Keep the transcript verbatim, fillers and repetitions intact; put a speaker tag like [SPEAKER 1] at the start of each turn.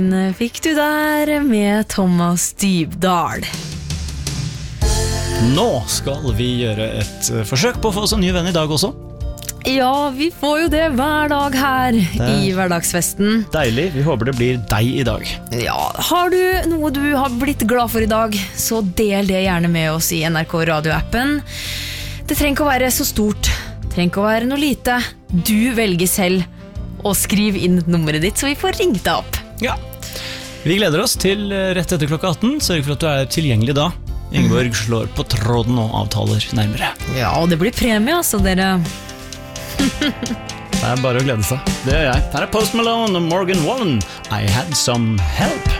[SPEAKER 1] Fikk du der med Thomas Dybdahl.
[SPEAKER 2] Nå skal vi gjøre et forsøk på å få oss en ny venn i dag også.
[SPEAKER 1] Ja, vi får jo det hver dag her i hverdagsfesten.
[SPEAKER 2] Deilig, vi håper det blir deg i dag.
[SPEAKER 1] Ja, har du noe du har blitt glad for i dag, så del det gjerne med oss i N R K radioappen. Det trenger ikke å være så stort, det trenger ikke å være noe lite. Du velger selv, og skriv inn nummeret ditt så vi får ringt deg opp.
[SPEAKER 2] Ja, vi gleder oss til rett etter klokka atten. Sørg for at du er tilgjengelig da. Ingeborg slår på tråden og avtaler nærmere.
[SPEAKER 1] Ja, og det blir premie, altså dere.
[SPEAKER 2] Det er bare å glede seg. Det gjør jeg. Her er Post Malone og Morgan Wallen. I had some help.